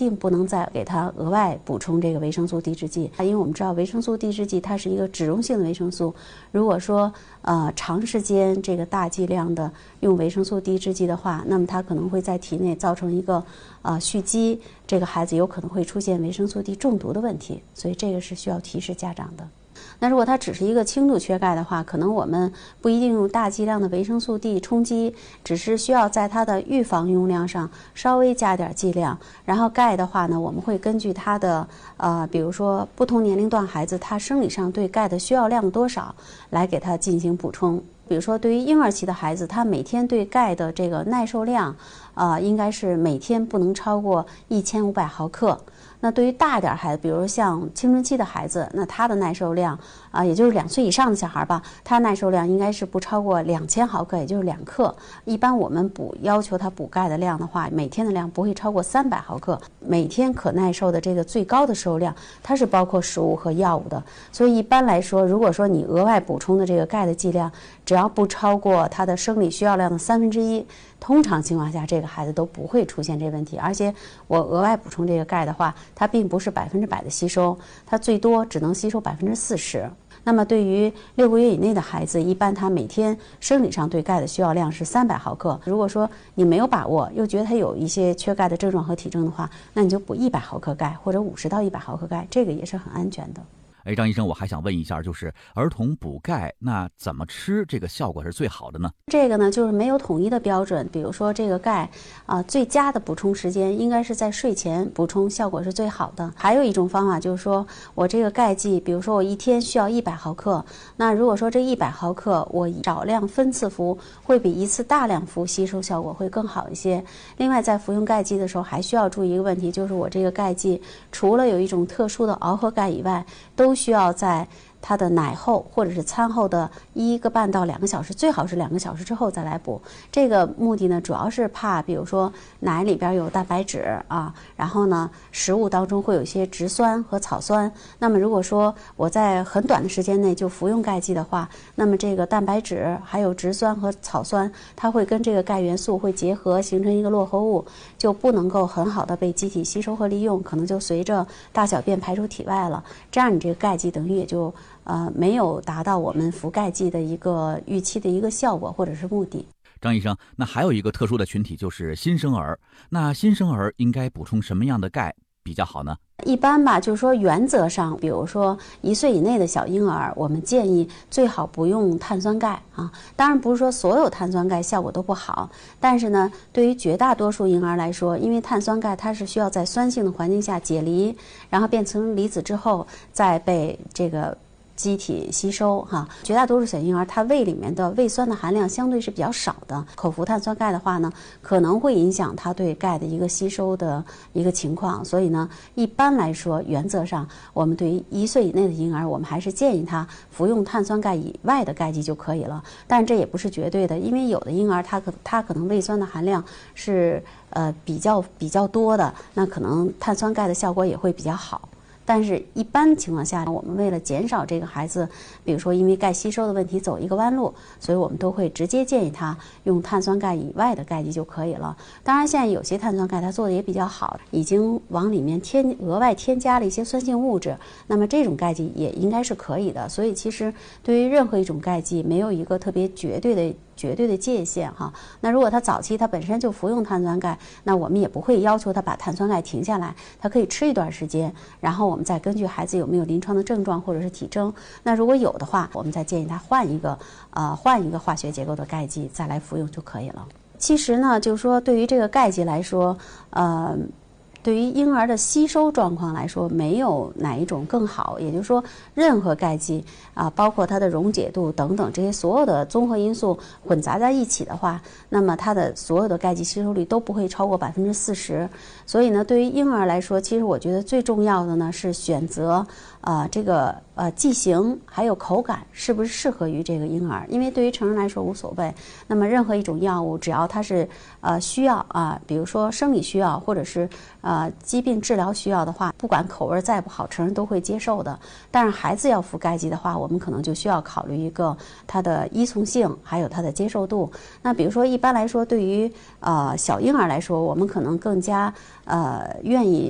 定不能再给他额外补充这个维生素低脂剂，因为我们知道维生素低脂剂它是一个脂溶性的维生素，如果说长时间这个大剂量的用维生素低脂剂的话，那么它可能会在体内造成一个蓄积，这个孩子有可能会出现维生素 D 中毒的问题，所以这个是需要提示家长的。那如果他只是一个轻度缺钙的话，可能我们不一定用大剂量的维生素 D 冲击，只是需要在他的预防用量上稍微加点剂量。然后钙的话呢，我们会根据他的比如说不同年龄段孩子他生理上对钙的需要量多少，来给他进行补充。比如说对于婴儿期的孩子，他每天对钙的这个耐受量应该是每天不能超过1500毫克。那对于大点孩子，比如像青春期的孩子，那他的耐受量也就是2岁以上的小孩吧，他耐受量应该是不超过2000毫克，也就是2克。一般我们要求他补钙的量的话，每天的量不会超过300毫克。每天可耐受的这个最高的摄入量，它是包括食物和药物的。所以一般来说，如果说你额外补充的这个钙的剂量，只要不超过他的生理需要量的1/3，通常情况下这个孩子都不会出现这问题。而且我额外补充这个钙的话，它并不是100%的吸收，它最多只能吸收40%。那么对于6个月以内的孩子，一般他每天生理上对钙的需要量是300毫克。如果说你没有把握，又觉得他有一些缺钙的症状和体征的话，那你就补100毫克钙或者50到100毫克钙，这个也是很安全的。 张医生，我还想问一下，就是儿童补钙，那怎么吃这个效果是最好的呢？ 这个呢，就是没有统一的标准。比如说这个钙最佳的补充时间应该是在睡前补充，效果是最好的。还有一种方法就是说，我这个钙剂，比如说我一天需要100毫克，那如果说这100毫克我少量分次服，会比一次大量服吸收效果会更好一些。另外，在服用钙剂的时候，还需要注意一个问题，就是我这个钙剂除了有一种特殊的螯合钙以外，都需要在他的奶后或者是餐后的1个半到2个小时，最好是2个小时之后再来补。这个目的呢，主要是怕比如说奶里边有蛋白质然后呢食物当中会有一些植酸和草酸。那么如果说我在很短的时间内就服用钙剂的话，那么这个蛋白质还有植酸和草酸，它会跟这个钙元素会结合，形成一个落合物，就不能够很好的被机体吸收和利用，可能就随着大小便排出体外了。这样你这个钙剂等于也就没有达到我们服钙剂的一个预期的一个效果或者是目的。 张医生，那还有一个特殊的群体就是新生儿，那新生儿应该补充什么样的钙比较好呢？ 一般吧，就是说原则上，比如说1岁以内的小婴儿，我们建议最好不用碳酸钙当然不是说所有碳酸钙效果都不好，但是呢，对于绝大多数婴儿来说，因为碳酸钙它是需要在酸性的环境下解离，然后变成离子之后再被这个机体吸收绝大多数小婴儿他胃里面的胃酸的含量相对是比较少的，口服碳酸钙的话呢，可能会影响他对钙的一个吸收的一个情况。所以呢，一般来说原则上我们对于1岁以内的婴儿，我们还是建议他服用碳酸钙以外的钙剂就可以了。但这也不是绝对的，因为有的婴儿他可能胃酸的含量是比较多的，那可能碳酸钙的效果也会比较好。但是一般情况下，我们为了减少这个孩子比如说因为钙吸收的问题走一个弯路，所以我们都会直接建议他用碳酸钙以外的钙剂就可以了。当然现在有些碳酸钙它做的也比较好，已经往里面额外添加了一些酸性物质，那么这种钙剂也应该是可以的。所以其实对于任何一种钙剂没有一个特别绝对的界限那如果他早期他本身就服用碳酸钙，那我们也不会要求他把碳酸钙停下来，他可以吃一段时间，然后我们再根据孩子有没有临床的症状或者是体征，那如果有的话，我们再建议他换一个化学结构的钙剂再来服用就可以了。其实呢，就是说对于这个钙剂来说，对于婴儿的吸收状况来说，没有哪一种更好。也就是说，任何钙剂包括它的溶解度等等这些所有的综合因素混杂在一起的话，那么它的所有的钙剂吸收率都不会超过40%。所以呢，对于婴儿来说，其实我觉得最重要的呢是选择这个剂型还有口感是不是适合于这个婴儿。因为对于成人来说无所谓，那么任何一种药物只要它是需要比如说生理需要或者是疾病治疗需要的话，不管口味再不好，成人都会接受的。但是孩子要服钙剂的话，我们可能就需要考虑一个它的依从性还有它的接受度。那比如说一般来说对于小婴儿来说，我们可能更加愿意